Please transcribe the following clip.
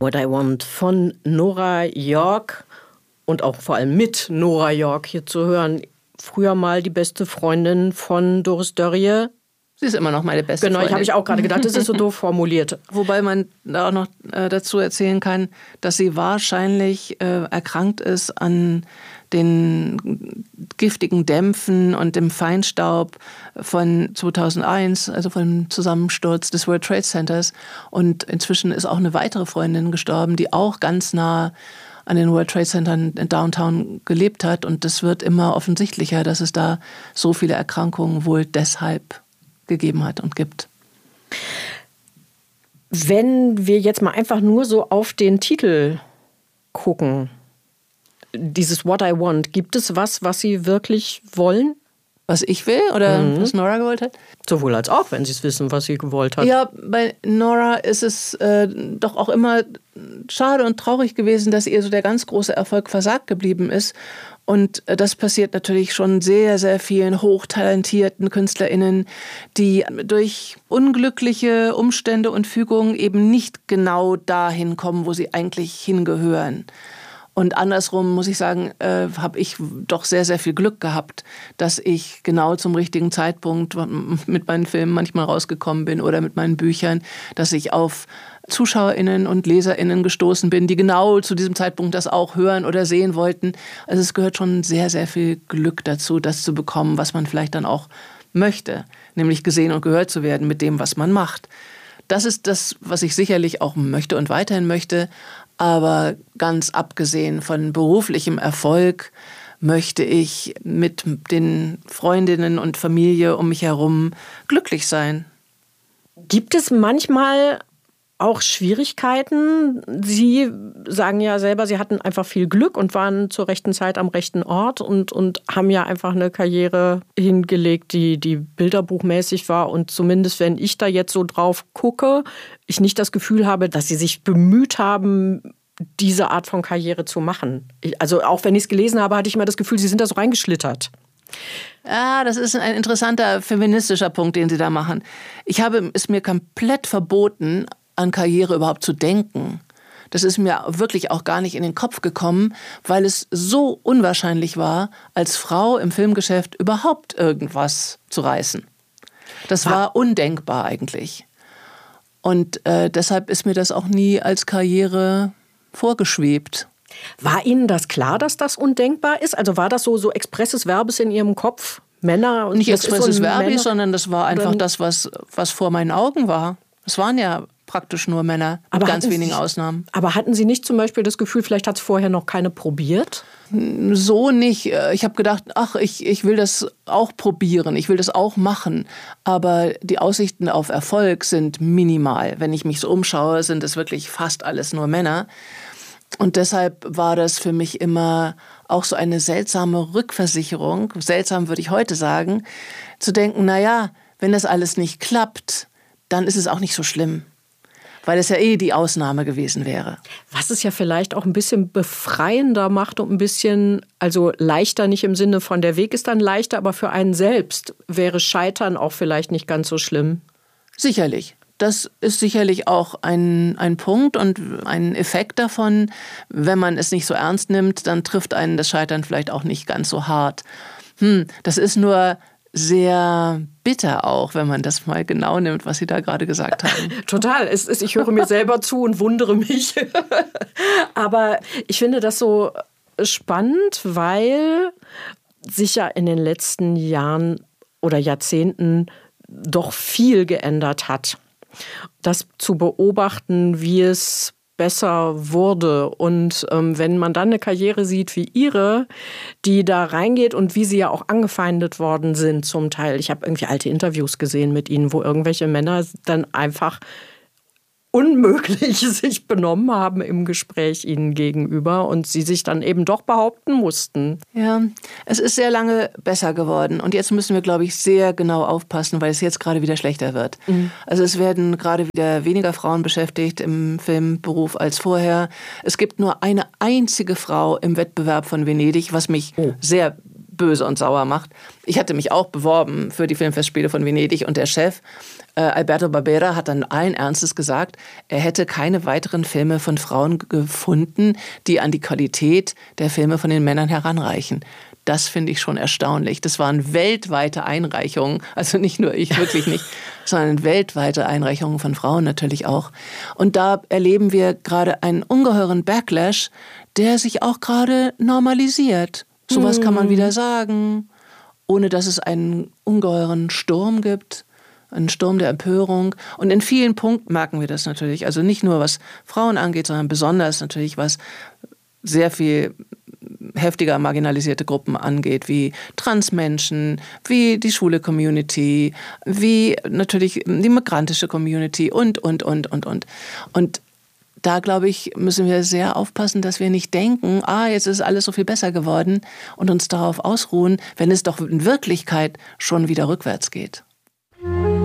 What I Want von Nora York und auch vor allem mit Nora York hier zu hören. Früher mal die beste Freundin von Doris Dörrie. Sie ist immer noch meine beste Freundin. Genau, habe ich auch gerade gedacht, das ist so doof formuliert. Wobei man da auch noch dazu erzählen kann, dass sie wahrscheinlich erkrankt ist an den giftigen Dämpfen und dem Feinstaub von 2001, also vom Zusammensturz des World Trade Centers. Und inzwischen ist auch eine weitere Freundin gestorben, die auch ganz nah an den World Trade Centern in Downtown gelebt hat. Und das wird immer offensichtlicher, dass es da so viele Erkrankungen wohl deshalb gegeben hat und gibt. Wenn wir jetzt mal einfach nur so auf den Titel gucken, dieses What I Want, gibt es was Sie wirklich wollen? Was ich will oder was Nora gewollt hat? Sowohl als auch, wenn Sie es wissen, was sie gewollt hat. Ja, bei Nora ist es doch auch immer schade und traurig gewesen, dass ihr so der ganz große Erfolg versagt geblieben ist. Und das passiert natürlich schon sehr, sehr vielen hochtalentierten KünstlerInnen, die durch unglückliche Umstände und Fügungen eben nicht genau dahin kommen, wo sie eigentlich hingehören. Und andersrum muss ich sagen, habe ich doch sehr, sehr viel Glück gehabt, dass ich genau zum richtigen Zeitpunkt mit meinen Filmen manchmal rausgekommen bin oder mit meinen Büchern, dass ich auf ZuschauerInnen und LeserInnen gestoßen bin, die genau zu diesem Zeitpunkt das auch hören oder sehen wollten. Also es gehört schon sehr, sehr viel Glück dazu, das zu bekommen, was man vielleicht dann auch möchte, nämlich gesehen und gehört zu werden mit dem, was man macht. Das ist das, was ich sicherlich auch möchte und weiterhin möchte. Aber ganz abgesehen von beruflichem Erfolg möchte ich mit den Freundinnen und Familie um mich herum glücklich sein. Gibt es manchmal auch Schwierigkeiten? Sie sagen ja selber, Sie hatten einfach viel Glück und waren zur rechten Zeit am rechten Ort und haben ja einfach eine Karriere hingelegt, die bilderbuchmäßig war. Und zumindest, wenn ich da jetzt so drauf gucke, ich nicht das Gefühl habe, dass Sie sich bemüht haben, diese Art von Karriere zu machen. Also auch wenn ich es gelesen habe, hatte ich immer das Gefühl, Sie sind da so reingeschlittert. Ja, das ist ein interessanter feministischer Punkt, den Sie da machen. Ich habe es mir komplett verboten, an Karriere überhaupt zu denken. Das ist mir wirklich auch gar nicht in den Kopf gekommen, weil es so unwahrscheinlich war, als Frau im Filmgeschäft überhaupt irgendwas zu reißen. Das war undenkbar eigentlich. Und deshalb ist mir das auch nie als Karriere vorgeschwebt. War Ihnen das klar, dass das undenkbar ist? Also war das so expresses Verbes in Ihrem Kopf? Männer und nicht expresses Verbes, sondern das war einfach das, was vor meinen Augen war. Es waren ja praktisch nur Männer, mit ganz wenigen Ausnahmen. Aber hatten Sie nicht zum Beispiel das Gefühl, vielleicht hat es vorher noch keine probiert? So nicht. Ich habe gedacht, ich will das auch probieren, ich will das auch machen. Aber die Aussichten auf Erfolg sind minimal. Wenn ich mich so umschaue, sind es wirklich fast alles nur Männer. Und deshalb war das für mich immer auch so eine seltsame Rückversicherung, seltsam würde ich heute sagen, zu denken, naja, wenn das alles nicht klappt, dann ist es auch nicht so schlimm. Weil es ja die Ausnahme gewesen wäre. Was es ja vielleicht auch ein bisschen befreiender macht und ein bisschen, also leichter nicht im Sinne von der Weg ist dann leichter, aber für einen selbst wäre Scheitern auch vielleicht nicht ganz so schlimm. Sicherlich. Das ist sicherlich auch ein Punkt und ein Effekt davon. Wenn man es nicht so ernst nimmt, dann trifft einen das Scheitern vielleicht auch nicht ganz so hart. Das ist nur sehr bitter auch, wenn man das mal genau nimmt, was Sie da gerade gesagt haben. Total. Ich höre mir selber zu und wundere mich. Aber ich finde das so spannend, weil sich ja in den letzten Jahren oder Jahrzehnten doch viel geändert hat. Das zu beobachten, wie es besser wurde. Und wenn man dann eine Karriere sieht wie Ihre, die da reingeht und wie Sie ja auch angefeindet worden sind zum Teil. Ich habe irgendwie alte Interviews gesehen mit Ihnen, wo irgendwelche Männer dann einfach unmöglich sich benommen haben im Gespräch Ihnen gegenüber und Sie sich dann eben doch behaupten mussten. Ja, es ist sehr lange besser geworden und jetzt müssen wir, glaube ich, sehr genau aufpassen, weil es jetzt gerade wieder schlechter wird. Also es werden gerade wieder weniger Frauen beschäftigt im Filmberuf als vorher. Es gibt nur eine einzige Frau im Wettbewerb von Venedig, was mich sehr böse und sauer macht. Ich hatte mich auch beworben für die Filmfestspiele von Venedig und der Chef, Alberto Barbera, hat dann allen Ernstes gesagt, er hätte keine weiteren Filme von Frauen gefunden, die an die Qualität der Filme von den Männern heranreichen. Das finde ich schon erstaunlich. Das waren weltweite Einreichungen, also nicht nur ich, wirklich nicht, sondern weltweite Einreichungen von Frauen natürlich auch. Und da erleben wir gerade einen ungeheuren Backlash, der sich auch gerade normalisiert. Sowas kann man wieder sagen, ohne dass es einen ungeheuren Sturm gibt. Ein Sturm der Empörung. Und in vielen Punkten merken wir das natürlich. Also nicht nur, was Frauen angeht, sondern besonders natürlich, was sehr viel heftiger marginalisierte Gruppen angeht, wie Transmenschen, wie die schwule Community, wie natürlich die migrantische Community und. Und da, glaube ich, müssen wir sehr aufpassen, dass wir nicht denken, jetzt ist alles so viel besser geworden und uns darauf ausruhen, wenn es doch in Wirklichkeit schon wieder rückwärts geht.